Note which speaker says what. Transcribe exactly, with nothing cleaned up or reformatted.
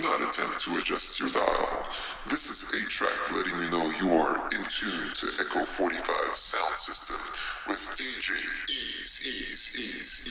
Speaker 1: not attempt to adjust your dial. This is eight track letting you know you're in tune to Echo forty-five sound system with D J Ease, Ease, Ease, Ease.